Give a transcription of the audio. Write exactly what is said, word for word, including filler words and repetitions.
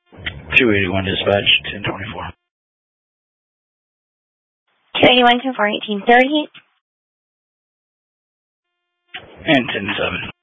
two eighty-one dispatch, ten twenty-four. two eighty-one, ten four, eighteen thirty. And ten seven.